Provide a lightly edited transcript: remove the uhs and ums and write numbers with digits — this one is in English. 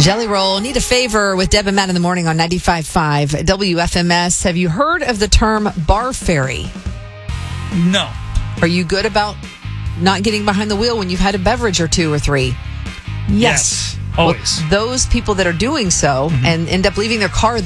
Jelly Roll, need a favor with Deb and Matt in the morning on 95.5 WFMS. Have you heard of the term bar fairy? No. Are you good about not getting behind the wheel when you've had a beverage or two or three? Yes. Always. Well, those people that are doing so and end up leaving their car